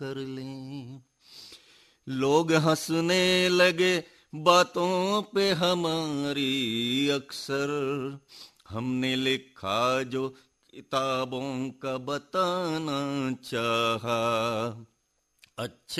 कर लें। लोग हंसने लगे बातों पे हमारी अक्सर, हमने लिखा जो किताबों का बताना चाहा। अच्छे